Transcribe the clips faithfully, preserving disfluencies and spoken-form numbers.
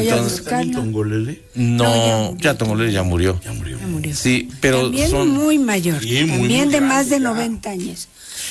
Entonces, a buscarlo. ¿Tongolele? No, No, ya Tongolele ya murió. Ya murió. Ya murió. Sí, pero también son... muy mayor, Sí, muy, también muy de más de grande, ya. noventa años.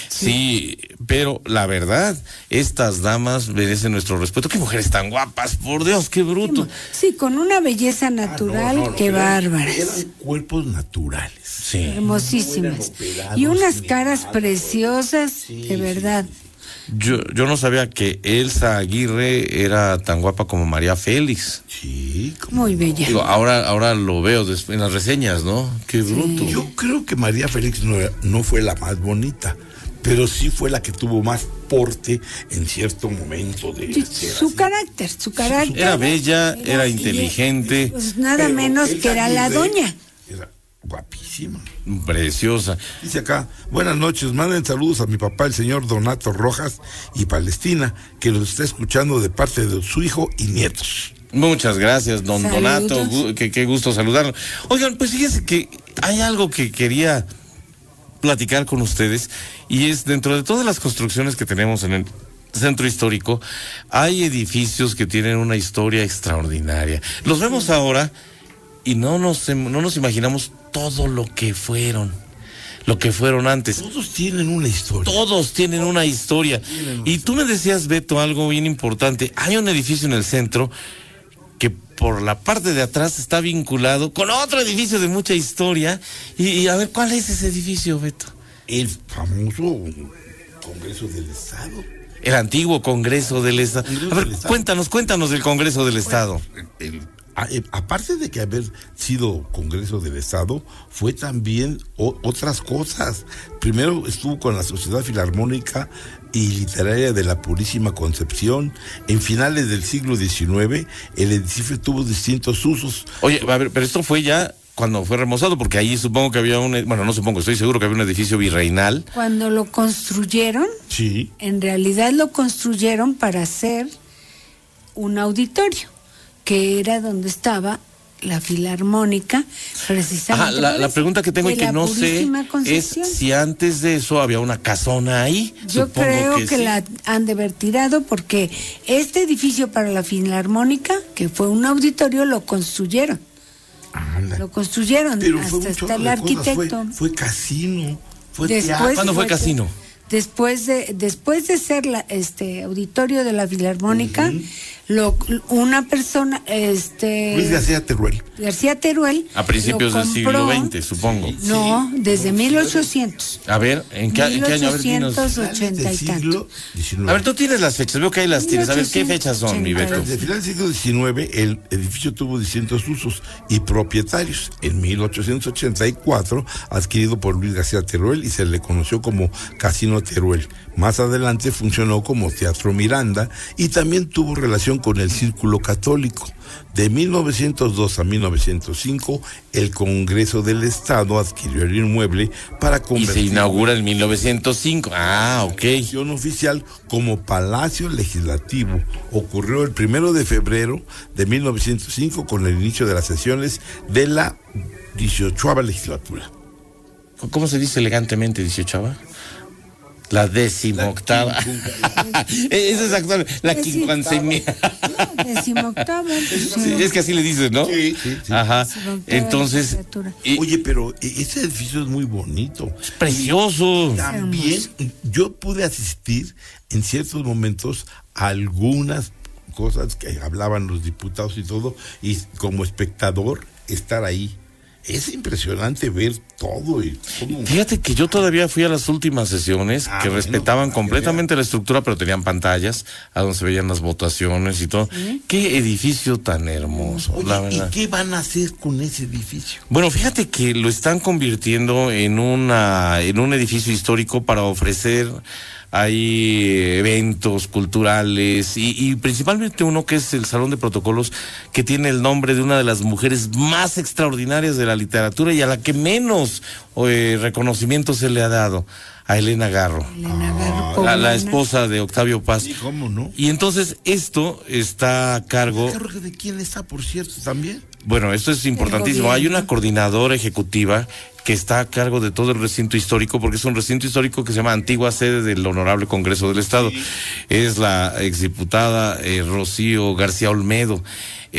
Sí, pero la verdad, estas damas merecen nuestro respeto. Qué mujeres tan guapas, por Dios, qué bruto. Sí, con una belleza natural, Ah, no, no, qué eran- bárbaras. Eran cuerpos naturales. Sí. Hermosísimas. No eran operados, Y unas ni caras nada. preciosas, Sí, de sí, verdad. Yo, yo no sabía que Elsa Aguirre era tan guapa como María Félix. Sí, como- Muy bella. Digo, ahora, ahora lo veo des- en las reseñas, ¿no? Qué bruto. Yo creo que María Félix no, era- no fue la más bonita, pero sí fue la que tuvo más porte en cierto momento de Sí, ser su así. carácter, su carácter. Era bella, era y- inteligente, Pues nada Pero menos Elsa que era la Aguirre doña. Era guapísima. preciosa. Dice acá, buenas noches, manden saludos a mi papá, el señor Donato Rojas y Palestina, que los está escuchando de parte de su hijo y nietos. Muchas gracias, don Saludos. Donato, gu- que, qué gusto saludarlo. Oigan, pues fíjense que hay algo que quería platicar con ustedes, y es dentro de todas las construcciones que tenemos en el centro histórico, hay edificios que tienen una historia extraordinaria. Los vemos ahora y no nos, no nos imaginamos todo lo que fueron, lo que fueron antes. Todos tienen una historia. Todos tienen una historia. Y tú me decías, Beto, algo bien importante. Hay un edificio en el centro que por la parte de atrás está vinculado con otro edificio de mucha historia. Y, y a ver, ¿cuál es ese edificio, Beto? El famoso Congreso del Estado. El antiguo Congreso del Estado. Congreso A ver, del Estado. cuéntanos, cuéntanos del Congreso del Estado. El- a- eh, aparte de que haber sido Congreso del Estado, fue también o- otras cosas. Primero estuvo con la Sociedad Filarmónica y Literaria de la Purísima Concepción. En finales del siglo diecinueve, el edificio tuvo distintos usos. Oye, a ver, pero esto fue ya cuando fue remozado, porque ahí supongo que había un, bueno, no supongo, estoy seguro que había un edificio virreinal. Cuando lo construyeron, Sí. en realidad lo construyeron para hacer un auditorio, que era donde estaba la Filarmónica, precisamente. Ajá, la, por la eso, pregunta que tengo de y que la no sé Purísima es Concepción. si antes de eso había una casona ahí. Yo Supongo creo que, sí. la han de haber tirado porque este edificio para la Filarmónica, que fue un auditorio, lo construyeron. Anda. Lo construyeron, Pero fue hasta un está chorro el de cosas, arquitecto. Fue, fue casino, fue Después teatro. ¿Cuándo fue casino? Después de después de ser la, este auditorio de la Filarmónica, lo, una persona, este Luis García Teruel. García Teruel, A principios lo del siglo compró- veinte, supongo. No, desde mil ochocientos. A ver, ¿en qué, en qué año? A ver, dinos. mil ochocientos ochenta y Del tanto. siglo diecinueve. A ver, tú tienes las fechas, veo que ahí las tienes. A ver, ¿qué fechas son, mi Beto? Desde finales del siglo diecinueve, el edificio tuvo distintos usos y propietarios. En mil ochocientos ochenta y cuatro, adquirido por Luis García Teruel y se le conoció como Casino Teruel. Más adelante funcionó como Teatro Miranda y también tuvo relación con el Círculo Católico. De mil novecientos dos a mil novecientos cinco, el Congreso del Estado adquirió el inmueble para Y se convertirlo inaugura en mil novecientos cinco. Ah, ok. en oficial como Palacio Legislativo. Ocurrió el primero de febrero de mil novecientos cinco con el inicio de las sesiones de la dieciochava legislatura. ¿Cómo se dice elegantemente, dieciochava? La decimoctava. Eso es actual. La Deci- quincuancemia. Decimoctava. Sí, es que así le dices, ¿no? Sí, sí, sí. Ajá. Decimoctava Entonces, legislatura. y- Oye, pero eh, ese edificio es muy bonito. precioso. También yo pude asistir en ciertos momentos a algunas cosas que hablaban los diputados y todo, y como espectador estar ahí. Es impresionante ver todo y cómo... Fíjate que yo todavía fui a las últimas sesiones Ah, que bueno, respetaban para que completamente la estructura, pero tenían pantallas a donde se veían las votaciones y todo. Qué edificio tan hermoso, Oye, la ¿y verdad. qué van a hacer con ese edificio? Bueno, fíjate que lo están convirtiendo en una en un edificio histórico para ofrecer ahí eventos culturales y, y principalmente uno que es el Salón de Protocolos, que tiene el nombre de una de las mujeres más extraordinarias de la literatura y a la que menos eh, reconocimiento se le ha dado, a Elena Garro, Elena Garro, la, la poblana. esposa de Octavio Paz. Sí, ¿cómo no? Y entonces esto está a cargo... ¿Cargo de quién está, por cierto, también? Bueno, esto es importantísimo. Hay gobierno. una coordinadora ejecutiva que está a cargo de todo el recinto histórico, porque es un recinto histórico que se llama antigua sede del Honorable Congreso del Estado. Es la exdiputada eh, Rocío García Olmedo.